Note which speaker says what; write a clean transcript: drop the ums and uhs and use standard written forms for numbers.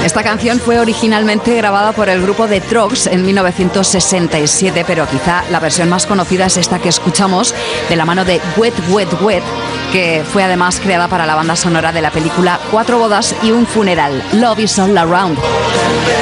Speaker 1: Esta canción fue originalmente grabada por el grupo The Troggs en 1967, pero quizá la versión más conocida es esta que escuchamos de la mano de Wet, Wet, Wet, que fue además creada para la banda sonora de la película 4 bodas y un funeral, Love is All Around.